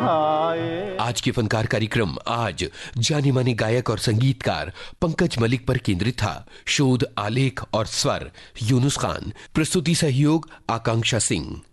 आज के फनकार कार्यक्रम आज जाने माने गायक और संगीतकार पंकज मलिक पर केंद्रित था। शोध, आलेख और स्वर यूनुस खान। प्रस्तुति सहयोग आकांक्षा सिंह।